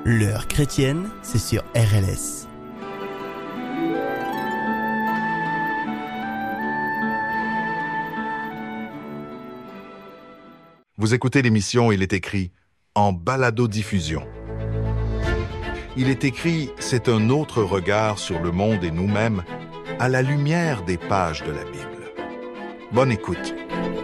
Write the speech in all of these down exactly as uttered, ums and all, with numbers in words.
L'heure chrétienne, c'est sur R L S. Vous écoutez l'émission Il est écrit en balado-diffusion. Il est écrit, c'est un autre regard sur le monde et nous-mêmes à la lumière des pages de la Bible. Bonne écoute.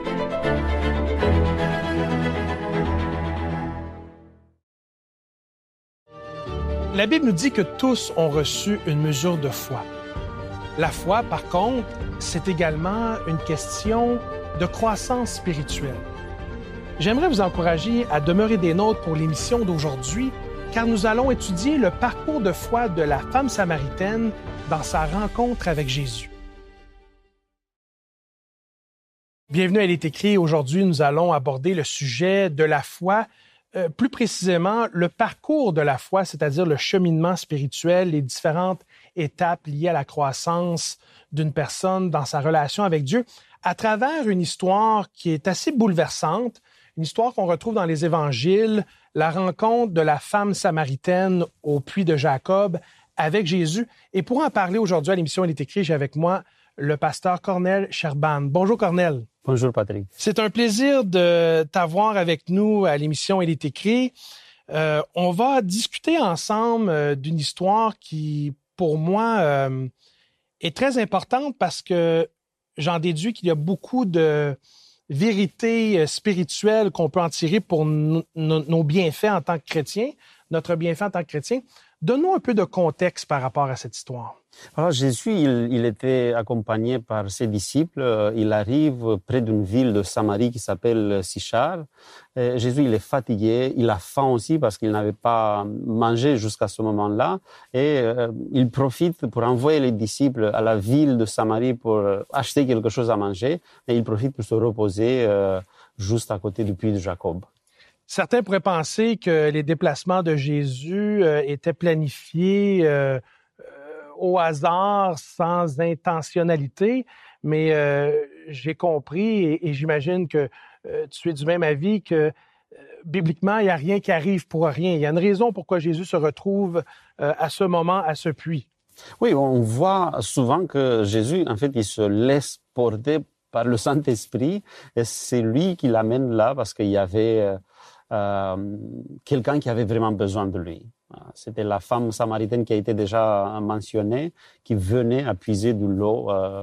La Bible nous dit que tous ont reçu une mesure de foi. La foi, par contre, c'est également une question de croissance spirituelle. J'aimerais vous encourager à demeurer des nôtres pour l'émission d'aujourd'hui, car nous allons étudier le parcours de foi de la femme samaritaine dans sa rencontre avec Jésus. Bienvenue à Il est écrit. Aujourd'hui, nous allons aborder le sujet de la foi, euh, plus précisément le parcours de la foi, c'est-à-dire le cheminement spirituel, les différentes étapes liées à la croissance d'une personne dans sa relation avec Dieu, à travers une histoire qui est assez bouleversante, une histoire qu'on retrouve dans les évangiles, la rencontre de la femme samaritaine au puits de Jacob avec Jésus. Et pour en parler aujourd'hui à l'émission Il est écrit, j'ai avec moi le pasteur Cornel Sherban. Bonjour Cornel. Bonjour Patrick. C'est un plaisir de t'avoir avec nous à l'émission Il est écrit. Euh, on va discuter ensemble euh, d'une histoire qui, pour moi, euh, est très importante parce que j'en déduis qu'il y a beaucoup de vérités spirituelles qu'on peut en tirer pour no- no- nos bienfaits en tant que chrétiens, notre bienfait en tant que chrétiens. Donne-nous un peu de contexte par rapport à cette histoire. Alors Jésus, il, il était accompagné par ses disciples. Il arrive près d'une ville de Samarie qui s'appelle Sichar. Et Jésus, il est fatigué, il a faim aussi parce qu'il n'avait pas mangé jusqu'à ce moment-là. Et euh, il profite pour envoyer les disciples à la ville de Samarie pour acheter quelque chose à manger. Et il profite pour se reposer euh, juste à côté du puits de Jacob. Certains pourraient penser que les déplacements de Jésus euh, étaient planifiés euh, euh, au hasard, sans intentionnalité, mais euh, j'ai compris et, et j'imagine que euh, tu es du même avis que euh, bibliquement, il n'y a rien qui arrive pour rien. Il y a une raison pourquoi Jésus se retrouve euh, à ce moment, à ce puits. Oui, on voit souvent que Jésus, en fait, il se laisse porter par le Saint-Esprit et c'est lui qui l'amène là parce qu'il y avait euh, Euh, quelqu'un qui avait vraiment besoin de lui. C'était la femme samaritaine qui a été déjà mentionnée, qui venait à puiser de l'eau euh,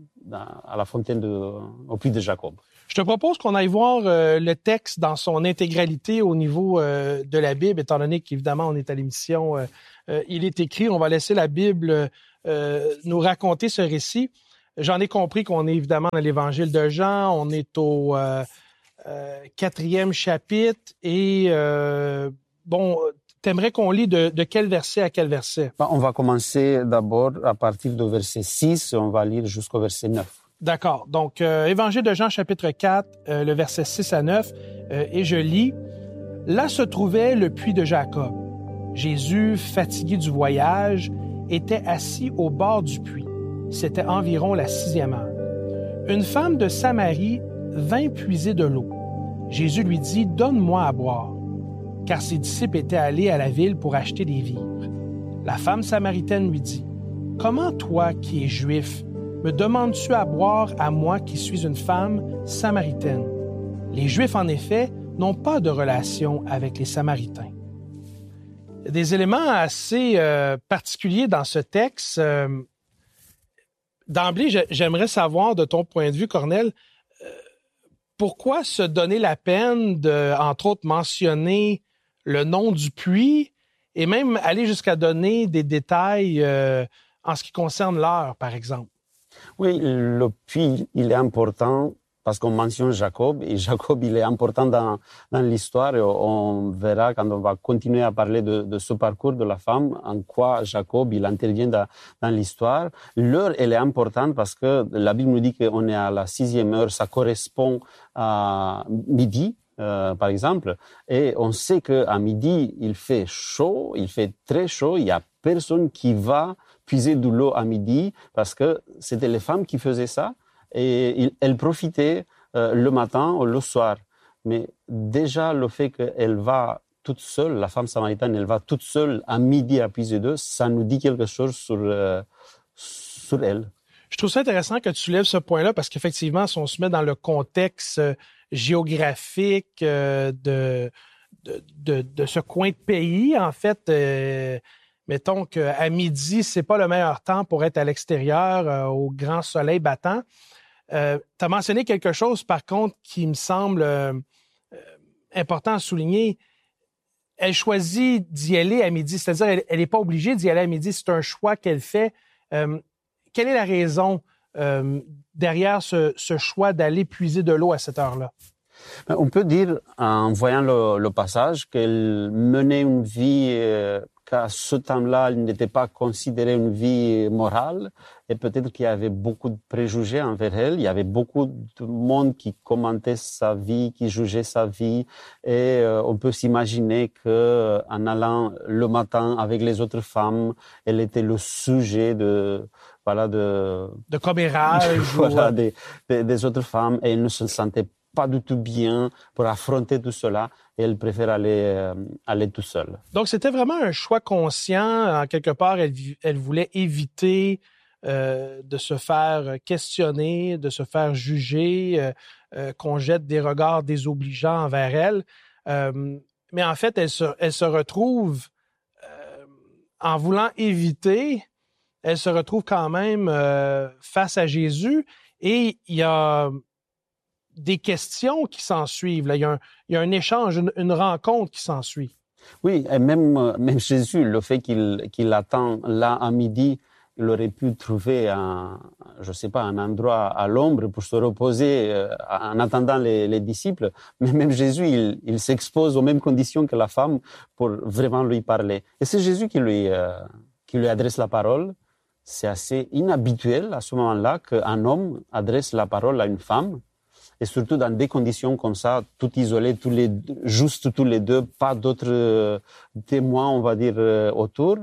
à la fontaine de, au puits de Jacob. Je te propose qu'on aille voir euh, le texte dans son intégralité au niveau euh, de la Bible, étant donné qu'évidemment on est à l'émission euh, euh, Il est écrit. On va laisser la Bible euh, nous raconter ce récit. J'en ai compris qu'on est évidemment dans l'Évangile de Jean, on est au euh, Euh, quatrième chapitre et euh, bon, t'aimerais qu'on lit de, de quel verset à quel verset? On va commencer d'abord à partir du verset six et on va lire jusqu'au verset neuf. D'accord. Donc, euh, Évangile de Jean, chapitre quatre, euh, le verset six à neuf, euh, et je lis. « Là se trouvait le puits de Jacob. Jésus, fatigué du voyage, était assis au bord du puits. C'était environ la sixième heure. Une femme de Samarie vint puiser de l'eau. Jésus lui dit, « Donne-moi à boire. » Car ses disciples étaient allés à la ville pour acheter des vivres. La femme samaritaine lui dit, « Comment toi, qui es juif, me demandes-tu à boire à moi qui suis une femme samaritaine? » Les Juifs, en effet, n'ont pas de relation avec les Samaritains. Il y a des éléments assez euh, particuliers dans ce texte. Euh, d'emblée, j'aimerais savoir, de ton point de vue, Cornel, pourquoi se donner la peine de, entre autres, mentionner le nom du puits et même aller jusqu'à donner des détails euh, en ce qui concerne l'heure, par exemple? Oui, le puits, il est important parce qu'on mentionne Jacob et Jacob, il est important dans, dans l'histoire et on verra quand on va continuer à parler de, de ce parcours de la femme, en quoi Jacob, il intervient dans, dans l'histoire. L'heure, elle est importante parce que la Bible nous dit qu'on est à la sixième heure, ça correspond à midi, euh, par exemple, et on sait qu'à midi, il fait chaud, il fait très chaud, il y a personne qui va puiser de l'eau à midi parce que c'était les femmes qui faisaient ça. Et elle profitait euh, le matin ou le soir. Mais déjà, le fait qu'elle va toute seule, la femme samaritaine, elle va toute seule à midi à puiser d'eau, ça nous dit quelque chose sur, euh, sur elle. Je trouve ça intéressant que tu soulèves ce point-là parce qu'effectivement, si on se met dans le contexte euh, géographique euh, de, de, de, de ce coin de pays, en fait, euh, mettons qu'à midi, c'est pas le meilleur temps pour être à l'extérieur euh, au grand soleil battant. Euh, tu as mentionné quelque chose, par contre, qui me semble euh, important à souligner. Elle choisit d'y aller à midi, c'est-à-dire elle n'est pas obligée d'y aller à midi, c'est un choix qu'elle fait. Euh, quelle est la raison euh, derrière ce, ce choix d'aller puiser de l'eau à cette heure-là? On peut dire, en voyant le, le passage, qu'elle menait une vie euh, qu'à ce temps-là, elle n'était pas considérée une vie morale, et peut-être qu'il y avait beaucoup de préjugés envers elle. Il y avait beaucoup de monde qui commentait sa vie, qui jugeait sa vie, et euh, on peut s'imaginer que, en allant le matin avec les autres femmes, elle était le sujet de voilà de de commérage, voilà, ou... des, des, des autres femmes, et elle ne se sentait pas du tout bien pour affronter tout cela, et elle préfère aller euh, aller tout seule. Donc c'était vraiment un choix conscient. En quelque part, elle, elle voulait éviter euh, de se faire questionner, de se faire juger, euh, euh, qu'on jette des regards désobligeants envers elle. Euh, mais en fait, elle se, elle se retrouve, euh, en voulant éviter, elle se retrouve quand même euh, face à Jésus, et il y a des questions qui s'ensuivent. Là. Il y a un, il y a un échange, une, une rencontre qui s'ensuit. Oui, et même, même Jésus, le fait qu'il, qu'il attend là à midi, il aurait pu trouver un, je sais pas, un endroit à l'ombre pour se reposer euh, en attendant les, les disciples. Mais même Jésus, il, il s'expose aux mêmes conditions que la femme pour vraiment lui parler. Et c'est Jésus qui lui, euh, qui lui adresse la parole. C'est assez inhabituel à ce moment-là qu'un homme adresse la parole à une femme. Et surtout dans des conditions comme ça, tout isolé, tous les, juste tous les deux, pas d'autres euh, témoins, on va dire, euh, autour.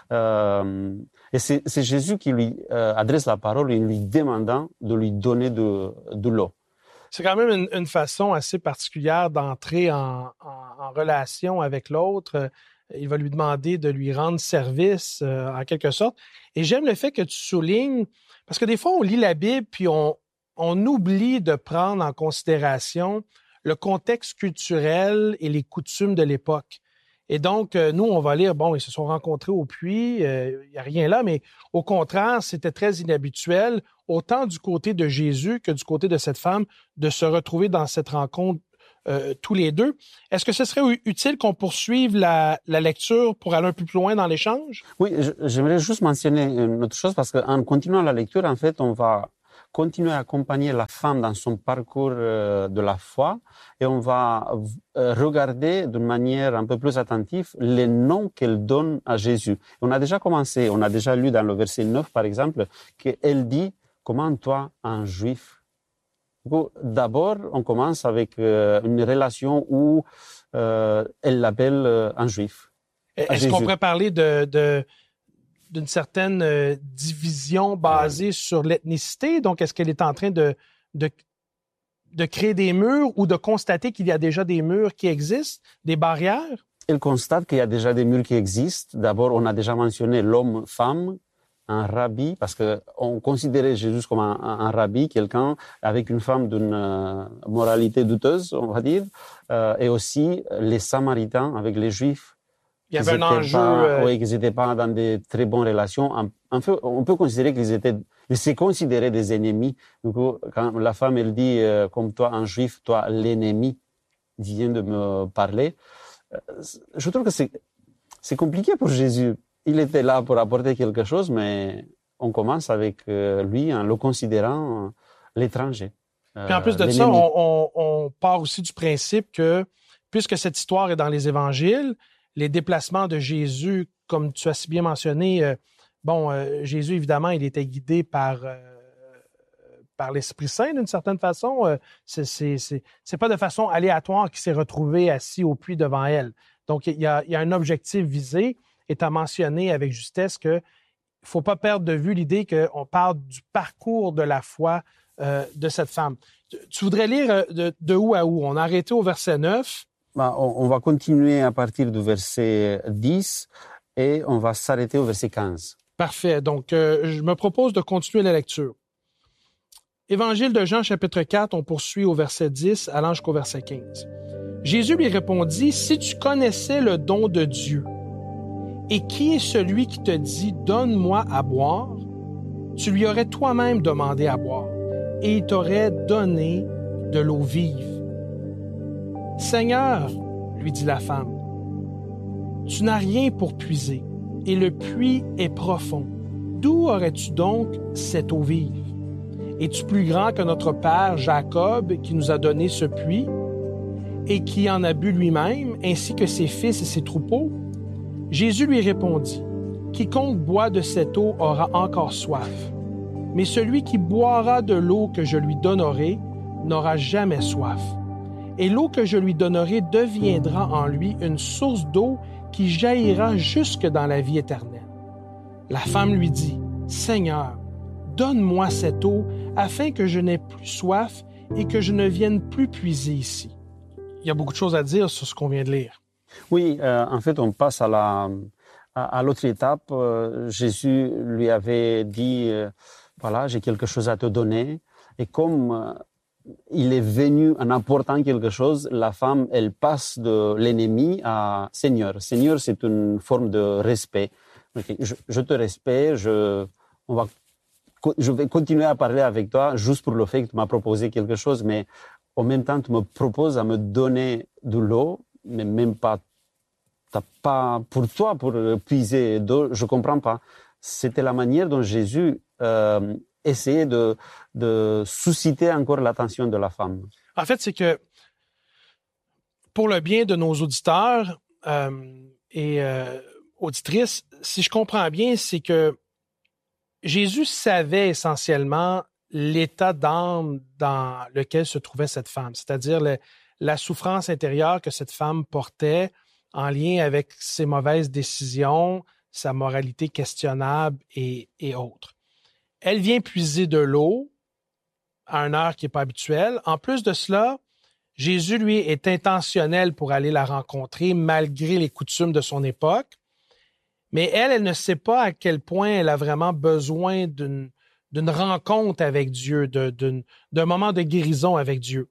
Euh, et c'est, c'est Jésus qui lui euh, adresse la parole en lui demandant de lui donner de, de l'eau. C'est quand même une, une façon assez particulière d'entrer en, en, en relation avec l'autre. Il va lui demander de lui rendre service, euh, en quelque sorte. Et j'aime le fait que tu soulignes, parce que des fois, on lit la Bible, puis on on oublie de prendre en considération le contexte culturel et les coutumes de l'époque. Et donc, euh, nous, on va lire, bon, ils se sont rencontrés au puits, il euh, n'y a rien là, mais au contraire, c'était très inhabituel, autant du côté de Jésus que du côté de cette femme, de se retrouver dans cette rencontre euh, tous les deux. Est-ce que ce serait utile qu'on poursuive la, la lecture pour aller un peu plus loin dans l'échange? Oui, j'aimerais juste mentionner une autre chose, parce qu'en continuant la lecture, en fait, on va continuer à accompagner la femme dans son parcours euh, de la foi, et on va euh, regarder d'une manière un peu plus attentive les noms qu'elle donne à Jésus. On a déjà commencé, on a déjà lu dans le verset neuf, par exemple, qu'elle dit « Comment toi, un juif ?» D'abord, on commence avec euh, une relation où euh, elle l'appelle euh, un juif. Est-ce qu'on pourrait parler de... de... d'une certaine euh, division basée sur l'ethnicité? Donc, est-ce qu'elle est en train de, de, de créer des murs ou de constater qu'il y a déjà des murs qui existent, des barrières? Elle constate qu'il y a déjà des murs qui existent. D'abord, on a déjà mentionné l'homme-femme, un rabbi, parce qu'on considérait Jésus comme un, un rabbi, quelqu'un avec une femme d'une euh, moralité douteuse, on va dire, euh, et aussi les Samaritains avec les Juifs. Il y avait un enjeu. Pas, euh... Oui, qu'ils n'étaient pas dans de très bonnes relations. En, en fait, on peut considérer qu'ils étaient, ils se considéraient des ennemis. Du coup, quand la femme, elle dit, euh, comme toi, un juif, toi, l'ennemi, vient de me parler. Euh, je trouve que c'est, c'est compliqué pour Jésus. Il était là pour apporter quelque chose, mais on commence avec euh, lui en le considérant euh, l'étranger. Euh, Puis en plus de l'ennemi. ça, on, on, on part aussi du principe que, puisque cette histoire est dans les évangiles, les déplacements de Jésus, comme tu as si bien mentionné, euh, bon, euh, Jésus, évidemment, il était guidé par, euh, par l'Esprit Saint, d'une certaine façon. Euh, c'est, c'est, c'est, c'est pas de façon aléatoire qu'il s'est retrouvé assis au puits devant elle. Donc, il y a, il y a un objectif visé, et tu as mentionné avec justesse qu'il ne faut pas perdre de vue l'idée qu'on parle du parcours de la foi euh, de cette femme. Tu, tu voudrais lire de, de où à où? On a arrêté au verset neuf. Bah, on, on va continuer à partir du verset dix et on va s'arrêter au verset quinze. Parfait. Donc, euh, je me propose de continuer la lecture. Évangile de Jean, chapitre quatre, on poursuit au verset dix, allant jusqu'au verset quinze. Jésus lui répondit, « Si tu connaissais le don de Dieu, et qui est celui qui te dit, « Donne-moi à boire », tu lui aurais toi-même demandé à boire, et il t'aurait donné de l'eau vive. « Seigneur, lui dit la femme, tu n'as rien pour puiser, et le puits est profond. D'où aurais-tu donc cette eau vive? Es-tu plus grand que notre père Jacob, qui nous a donné ce puits, et qui en a bu lui-même, ainsi que ses fils et ses troupeaux? » Jésus lui répondit, « Quiconque boit de cette eau aura encore soif, mais celui qui boira de l'eau que je lui donnerai n'aura jamais soif. Et l'eau que je lui donnerai deviendra en lui une source d'eau qui jaillira jusque dans la vie éternelle. » La femme lui dit, « Seigneur, donne-moi cette eau afin que je n'aie plus soif et que je ne vienne plus puiser ici. » Il y a beaucoup de choses à dire sur ce qu'on vient de lire. Oui, euh, en fait, on passe à la à, à l'autre étape. Euh, Jésus lui avait dit, euh, voilà, j'ai quelque chose à te donner. Et comme euh, il est venu en apportant quelque chose, la femme, elle passe de l'ennemi à Seigneur. Seigneur, c'est une forme de respect. Okay, je, je te respecte, je, on va, je vais continuer à parler avec toi juste pour le fait que tu m'as proposé quelque chose, mais en même temps, tu me proposes à me donner de l'eau, mais même pas, t'as pas pour toi, pour puiser d'eau, je comprends pas. C'était la manière dont Jésus euh, essayait de, de susciter encore l'attention de la femme. En fait, c'est que pour le bien de nos auditeurs euh, et euh, auditrices, si je comprends bien, c'est que Jésus savait essentiellement l'état d'âme dans lequel se trouvait cette femme, c'est-à-dire le, la souffrance intérieure que cette femme portait en lien avec ses mauvaises décisions, sa moralité questionnable et, et autres. Elle vient puiser de l'eau à une heure qui n'est pas habituelle. En plus de cela, Jésus, lui, est intentionnel pour aller la rencontrer malgré les coutumes de son époque. Mais elle, elle ne sait pas à quel point elle a vraiment besoin d'une, d'une rencontre avec Dieu, de, d'une, d'un moment de guérison avec Dieu.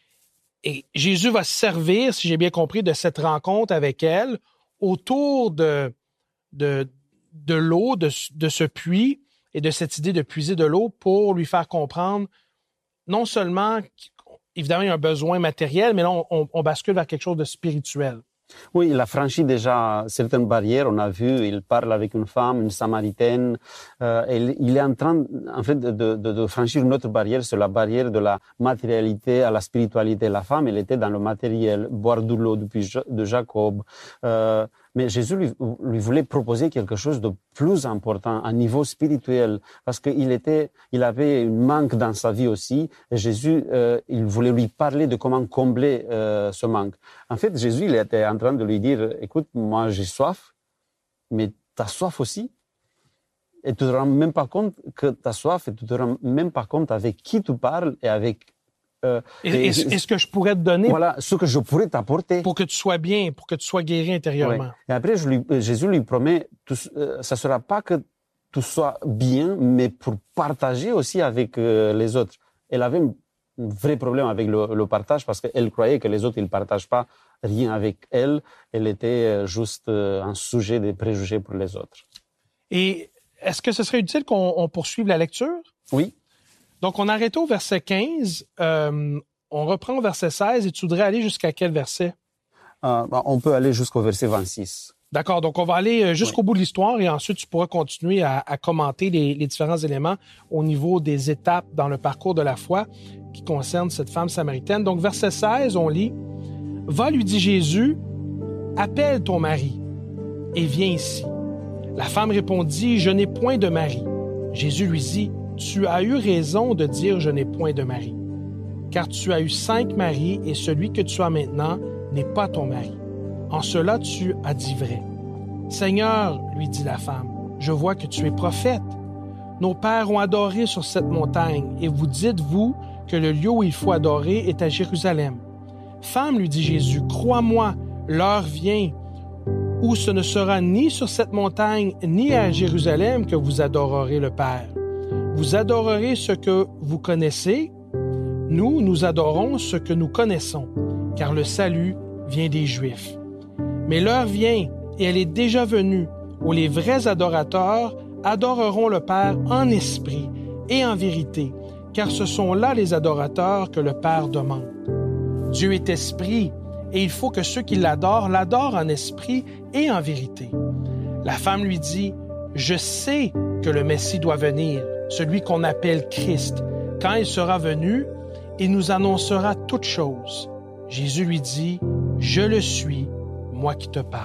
Et Jésus va se servir, si j'ai bien compris, de cette rencontre avec elle autour de, de, de l'eau, de, de ce puits et de cette idée de puiser de l'eau pour lui faire comprendre non seulement, évidemment, il y a un besoin matériel, mais là, on, on bascule vers quelque chose de spirituel. Oui, il a franchi déjà certaines barrières. On a vu, il parle avec une femme, une samaritaine. Euh, et il est en train, en fait, de, de, de franchir une autre barrière, c'est la barrière de la matérialité à la spiritualité. La femme, elle était dans le matériel, boire de l'eau depuis de Jacob. Euh, mais Jésus lui, lui voulait proposer quelque chose de plus important, à niveau spirituel, parce qu'il était, il avait un manque dans sa vie aussi. Et Jésus, euh, il voulait lui parler de comment combler euh, ce manque. En fait, Jésus, il était en train de lui dire, écoute, moi j'ai soif, mais tu as soif aussi. Et tu ne te rends même pas compte que tu as soif et tu ne te rends même pas compte avec qui tu parles et avec... Euh, et, et, et, et ce que je pourrais te donner... Voilà, ce que je pourrais t'apporter. Pour que tu sois bien, pour que tu sois guéri intérieurement. Ouais. Et après, je lui, Jésus lui promet, tout, euh, ça ne sera pas que tu sois bien, mais pour partager aussi avec euh, les autres. Elle avait un vrai problème avec le, le partage parce qu'elle croyait que les autres, ils ne partagent pas rien avec elle. Elle était juste un sujet de préjugés pour les autres. Et est-ce que ce serait utile qu'on on poursuive la lecture? Oui. Donc, on arrête au verset quinze. Euh, on reprend au verset seize. Et tu voudrais aller jusqu'à quel verset? Euh, bah, on peut aller jusqu'au verset vingt-six. D'accord. Donc, on va aller jusqu'au oui. bout de l'histoire et ensuite, tu pourras continuer à, à commenter les, les différents éléments au niveau des étapes dans le parcours de la foi qui concernent cette femme samaritaine. Donc, verset seize, on lit « Va, lui dit Jésus, appelle ton mari et viens ici. La femme répondit, je n'ai point de mari. Jésus lui dit, tu as eu raison de dire je n'ai point de mari, car tu as eu cinq maris et celui que tu as maintenant n'est pas ton mari. En cela tu as dit vrai. Seigneur, lui dit la femme, je vois que tu es prophète. Nos pères ont adoré sur cette montagne et vous dites, vous, que le lieu où il faut adorer est à Jérusalem. « Femme, lui dit Jésus, crois-moi, l'heure vient où ce ne sera ni sur cette montagne ni à Jérusalem que vous adorerez le Père. Vous adorerez ce que vous connaissez. Nous, nous adorons ce que nous connaissons, car le salut vient des Juifs. Mais l'heure vient, et elle est déjà venue, où les vrais adorateurs adoreront le Père en esprit et en vérité, car ce sont là les adorateurs que le Père demande. Dieu est esprit, et il faut que ceux qui l'adorent l'adorent en esprit et en vérité. La femme lui dit, « Je sais que le Messie doit venir, celui qu'on appelle Christ. Quand il sera venu, il nous annoncera toutes choses. » Jésus lui dit, « Je le suis, moi qui te parle. »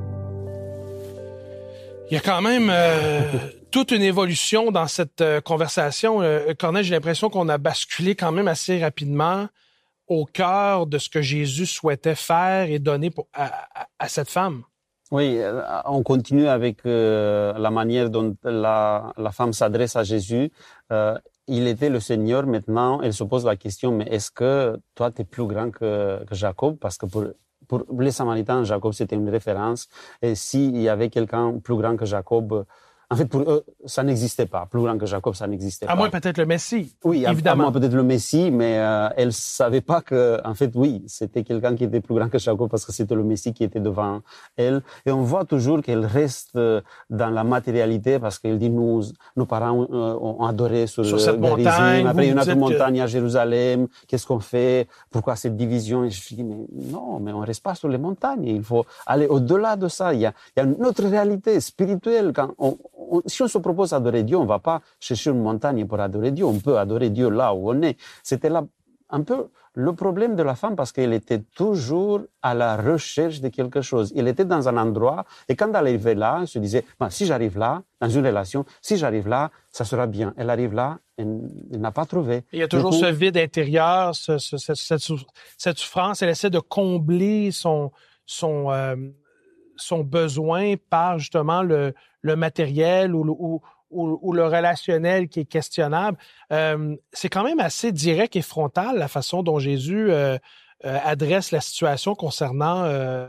Il y a quand même euh, toute une évolution dans cette euh, conversation. Euh, Corneille, j'ai l'impression qu'on a basculé quand même assez rapidement au cœur de ce que Jésus souhaitait faire et donner pour, à, à, à cette femme. Oui, on continue avec euh, la manière dont la, la femme s'adresse à Jésus. Euh, il était le Seigneur, maintenant elle se pose la question, mais est-ce que toi tu es plus grand que, que Jacob? Parce que pour, pour les Samaritains, Jacob c'était une référence. Et s'il y avait quelqu'un plus grand que Jacob, en fait pour eux ça n'existait pas. Plus grand que Jacob, ça n'existait pas. À moins peut-être le Messie. Oui, évidemment. À moins peut-être le Messie, mais euh, elle savait pas que, en fait, oui, c'était quelqu'un qui était plus grand que Jacob parce que c'était le Messie qui était devant elle. Et on voit toujours qu'elle reste dans la matérialité parce qu'elle dit nous, nos parents euh, ont adoré sur, sur cette Gérizim, montagne. après il y a une autre montagne que... à Jérusalem. Qu'est-ce qu'on fait? Pourquoi cette division? Et je dis mais non, mais on reste pas sur les montagnes. Il faut aller au-delà de ça. Il y a, il y a une autre réalité spirituelle. Quand on, on, si on se propose d'adorer Dieu, on va pas chercher une montagne pour adorer Dieu. On peut adorer Dieu là où on est. C'était là un peu le problème de la femme parce qu'elle était toujours à la recherche de quelque chose. Elle était dans un endroit et quand elle arrivait là, elle se disait ben, si j'arrive là, dans une relation, si j'arrive là, ça sera bien. Elle arrive là, elle, elle n'a pas trouvé. Il y a toujours coup, ce vide intérieur, ce, ce, cette, cette, cette souffrance. Elle essaie de combler son, son, euh, son besoin par justement le, le matériel ou, ou Ou, ou le relationnel qui est questionnable. Euh, c'est quand même assez direct et frontal la façon dont Jésus euh, euh, adresse la situation concernant euh,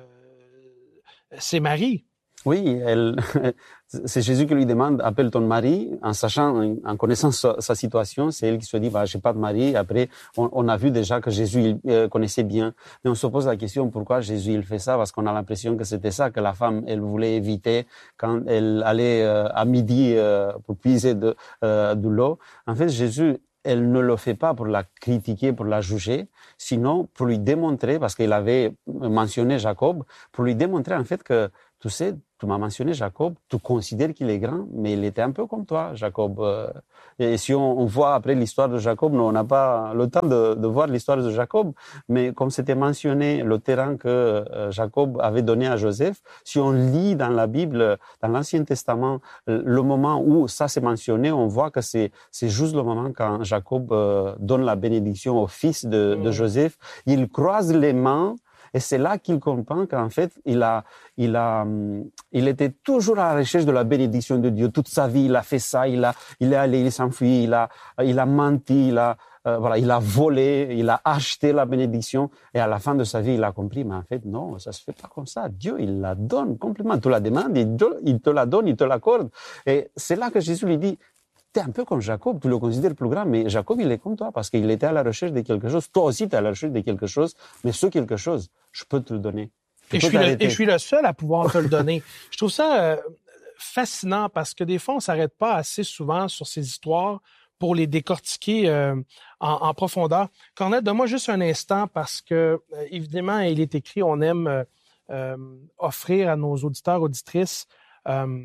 ses maris. Oui, elle, c'est Jésus qui lui demande, appelle ton mari, en sachant, en connaissant sa, sa situation, c'est elle qui se dit, bah, j'ai pas de mari. Après, on, on a vu déjà que Jésus il, euh, connaissait bien. Mais on se pose la question, pourquoi Jésus il fait ça? Parce qu'on a l'impression que c'était ça que la femme, elle voulait éviter quand elle allait euh, à midi euh, pour puiser de, euh, de l'eau. En fait, Jésus, elle ne le fait pas pour la critiquer, pour la juger, sinon pour lui démontrer, parce qu'il avait mentionné Jacob, pour lui démontrer en fait que, tu sais, tu m'as mentionné Jacob, tu considères qu'il est grand, mais il était un peu comme toi, Jacob. Et si on, on voit après l'histoire de Jacob, nous, on n'a pas le temps de, de voir l'histoire de Jacob, mais comme c'était mentionné, le terrain que Jacob avait donné à Joseph, si on lit dans la Bible, dans l'Ancien Testament, le moment où ça s'est mentionné, on voit que c'est, c'est juste le moment quand Jacob donne la bénédiction au fils de, de Joseph. Il croise les mains. Et c'est là qu'il comprend qu'en fait, il a, il a, il était toujours à la recherche de la bénédiction de Dieu. Toute sa vie, il a fait ça, il a, il est allé, il s'enfuit, il a, il a menti, il a, euh, voilà, il a volé, il a acheté la bénédiction. Et à la fin de sa vie, il a compris, mais en fait, non, ça se fait pas comme ça. Dieu, il la donne complètement. Tu la demandes, il te, il te la donne, il te l'accorde. Et c'est là que Jésus lui dit, t'es un peu comme Jacob, tu le considères plus grand, mais Jacob, il est comme toi, parce qu'il était à la recherche de quelque chose. Toi aussi, tu es à la recherche de quelque chose, mais ce quelque chose, je peux te le donner. Je et, je suis le, et je suis le seul à pouvoir te le donner. Je trouve ça euh, fascinant, parce que des fois, on s'arrête pas assez souvent sur ces histoires pour les décortiquer euh, en, en profondeur. Cornette, donne-moi juste un instant, parce que, euh, évidemment, il est écrit, on aime euh, euh, offrir à nos auditeurs, auditrices, euh,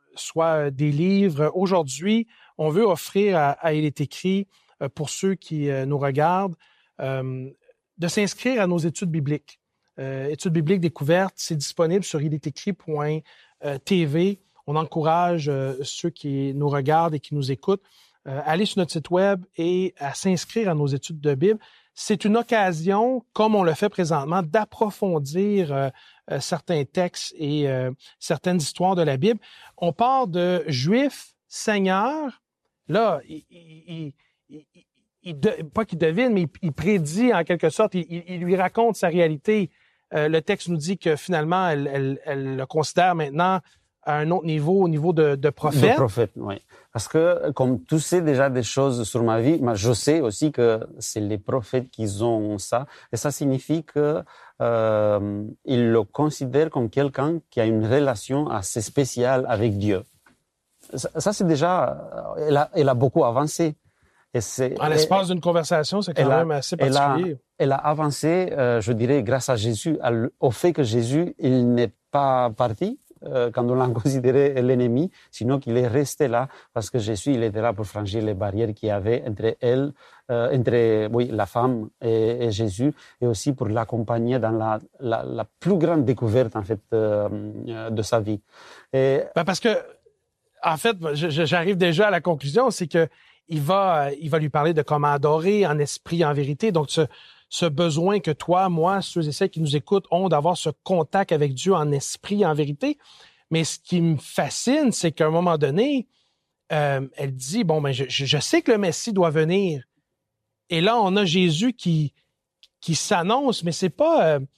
soit des livres. Aujourd'hui, on veut offrir à, à Il est écrit, euh, pour ceux qui euh, nous regardent, euh, de s'inscrire à nos études bibliques. Euh, études bibliques découvertes, c'est disponible sur il est écrit point t v. On encourage euh, ceux qui nous regardent et qui nous écoutent euh, à aller sur notre site web et à s'inscrire à nos études de Bible. C'est une occasion, comme on le fait présentement, d'approfondir euh, euh, certains textes et euh, certaines histoires de la Bible. On part de Juifs, Seigneurs. Là, il, il, il, il de, pas qu'il devine, mais il, il prédit en quelque sorte, il, il, il lui raconte sa réalité. Euh, le texte nous dit que finalement, elle, elle, elle le considère maintenant à un autre niveau, au niveau de, de prophète. De prophète, oui. Parce que comme tu sais déjà des choses sur ma vie, moi je sais aussi que c'est les prophètes qui ont ça. Et ça signifie que euh, ils le considèrent comme quelqu'un qui a une relation assez spéciale avec Dieu. Ça, ça c'est déjà, elle a, elle a beaucoup avancé. Et c'est, en l'espace d'une conversation, c'est quand même a, assez particulier. Elle a, elle a avancé, euh, je dirais, grâce à Jésus, au fait que Jésus, il n'est pas parti euh, quand on l'a considéré l'ennemi, sinon qu'il est resté là parce que Jésus, il était là pour franchir les barrières qu'il y avait entre elle, euh, entre oui, la femme et, et Jésus, et aussi pour l'accompagner dans la, la, la plus grande découverte en fait euh, de sa vie. Et, ben parce que, en fait, je, j'arrive déjà à la conclusion, c'est que il va, il va lui parler de comment adorer en esprit, en vérité. Donc, ce, ce besoin que toi, moi, ceux et celles qui nous écoutent ont d'avoir ce contact avec Dieu en esprit, en vérité. Mais ce qui me fascine, c'est qu'à un moment donné, euh, elle dit, bon, ben, je, je sais que le Messie doit venir. Et là, on a Jésus qui, qui s'annonce, mais c'est pas, euh,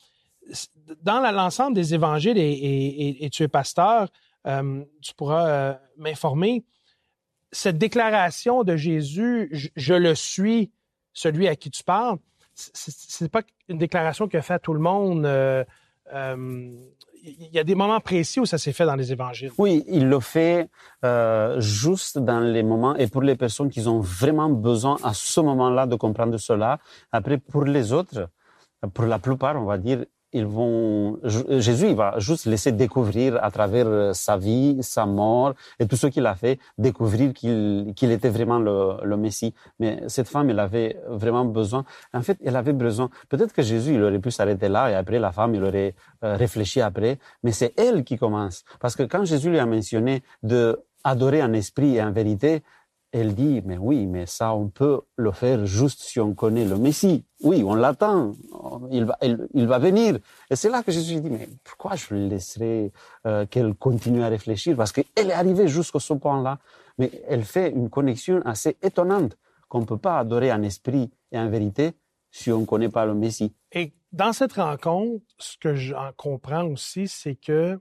dans la, l'ensemble des évangiles, et, et, et, et tu es pasteur, euh, tu pourras euh, m'informer, cette déclaration de Jésus, je, je le suis, celui à qui tu parles, c'est, c'est pas une déclaration qu'il a fait à tout le monde. Euh, euh, il y a des moments précis où ça s'est fait dans les évangiles. Oui, il le fait euh, juste dans les moments et pour les personnes qui ont vraiment besoin à ce moment-là de comprendre cela. Après, pour les autres, pour la plupart, on va dire, ils vont, Jésus, il va juste laisser découvrir à travers sa vie, sa mort et tout ce qu'il a fait, découvrir qu'il, qu'il était vraiment le, le Messie. Mais cette femme, elle avait vraiment besoin. En fait, elle avait besoin. Peut-être que Jésus, il aurait pu s'arrêter là et après la femme, il aurait euh, réfléchi après. Mais c'est elle qui commence. Parce que quand Jésus lui a mentionné de adorer en esprit et en vérité, elle dit, mais oui, mais ça, on peut le faire juste si on connaît le Messie. Oui, on l'attend. Il va, il, il va venir. Et c'est là que Jésus dit, mais pourquoi je laisserai euh, qu'elle continue à réfléchir? Parce qu'elle est arrivée jusqu'à ce point-là. Mais elle fait une connexion assez étonnante qu'on ne peut pas adorer en esprit et en vérité si on ne connaît pas le Messie. Et dans cette rencontre, ce que j'en comprends aussi, c'est que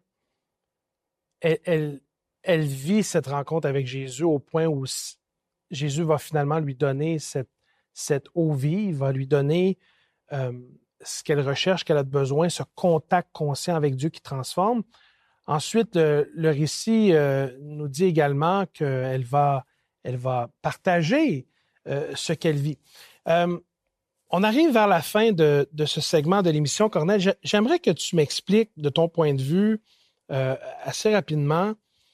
elle, elle, elle vit cette rencontre avec Jésus au point où Jésus va finalement lui donner cette, cette eau vive, va lui donner euh, ce qu'elle recherche, qu'elle a besoin, ce contact conscient avec Dieu qui transforme. Ensuite, le, le récit euh, nous dit également qu'elle va, elle va partager euh, ce qu'elle vit. Euh, on arrive vers la fin de, de ce segment de l'émission, Cornel. J'aimerais que tu m'expliques, de ton point de vue, euh, assez rapidement,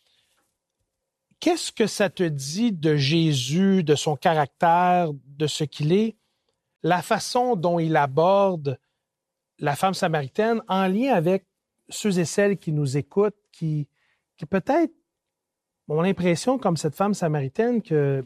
qu'est-ce que ça te dit de Jésus, de son caractère, de ce qu'il est, la façon dont il aborde la femme samaritaine en lien avec ceux et celles qui nous écoutent, qui, qui peut-être ont l'impression, comme cette femme samaritaine, que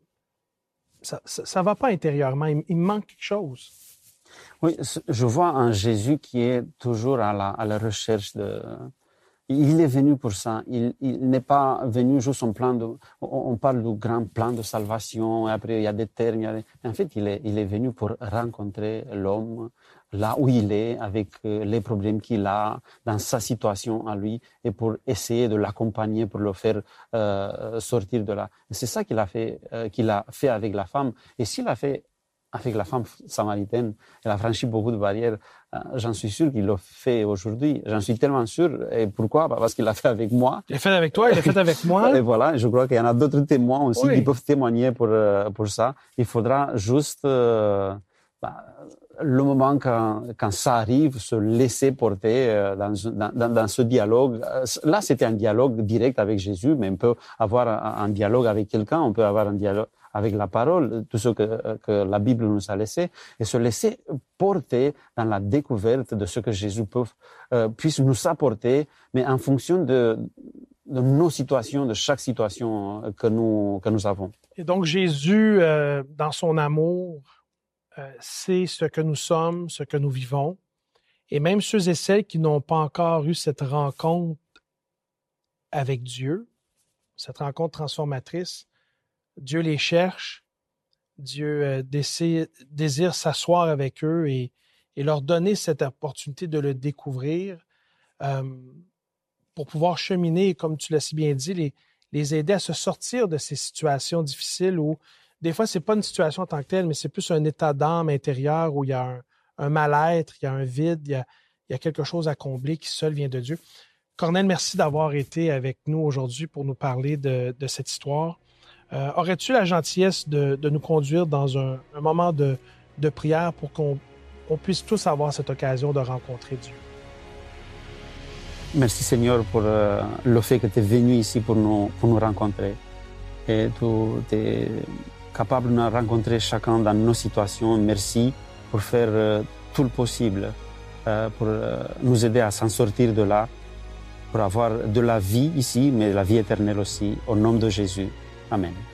ça ne va pas intérieurement, il, il manque quelque chose. Oui, je vois un Jésus qui est toujours à la, à la recherche de... Il est venu pour ça. Il, il n'est pas venu juste en plan de... On parle du grand plan de salvation, et après il y a des termes. Il y a des... En fait, il est, il est venu pour rencontrer l'homme là où il est, avec les problèmes qu'il a, dans sa situation à lui, et pour essayer de l'accompagner, pour le faire euh, sortir de là. Et c'est ça qu'il a fait, euh, qu'il a fait avec la femme. Et s'il a fait avec la femme samaritaine, elle a franchi beaucoup de barrières. J'en suis sûr qu'il l'a fait aujourd'hui. J'en suis tellement sûr. Et pourquoi? Parce qu'il l'a fait avec moi. Il l'a fait avec toi, il l'a fait avec moi. Et voilà, je crois qu'il y en a d'autres témoins aussi oui. qui peuvent témoigner pour, pour ça. Il faudra juste, euh, bah, le moment quand, quand ça arrive, se laisser porter dans, dans, dans ce dialogue. Là, c'était un dialogue direct avec Jésus, mais on peut avoir un, un dialogue avec quelqu'un, on peut avoir un dialogue avec la parole, tout ce que, que la Bible nous a laissé, et se laisser porter dans la découverte de ce que Jésus peut, euh, puisse nous apporter, mais en fonction de, de nos situations, de chaque situation que nous, que nous avons. Et donc Jésus, euh, dans son amour, euh, sait ce que nous sommes, ce que nous vivons, et même ceux et celles qui n'ont pas encore eu cette rencontre avec Dieu, cette rencontre transformatrice, Dieu les cherche Dieu euh, désire, désire s'asseoir avec eux et, et leur donner cette opportunité de le découvrir euh, pour pouvoir cheminer, comme tu l'as si bien dit, les, les aider à se sortir de ces situations difficiles où des fois, ce n'est pas une situation en tant que telle, mais c'est plus un état d'âme intérieur où il y a un, un mal-être, il y a un vide, il y a, il y a quelque chose à combler qui seul vient de Dieu. Cornel, merci d'avoir été avec nous aujourd'hui pour nous parler de, de cette histoire. Euh, aurais-tu la gentillesse de, de nous conduire dans un, un moment de, de prière pour qu'on on puisse tous avoir cette occasion de rencontrer Dieu? Merci Seigneur pour euh, le fait que tu es venu ici pour nous, pour nous rencontrer. Et tu es capable de nous rencontrer chacun dans nos situations. Merci pour faire euh, tout le possible, euh, pour euh, nous aider à s'en sortir de là, pour avoir de la vie ici, mais la vie éternelle aussi, au nom de Jésus. Amen.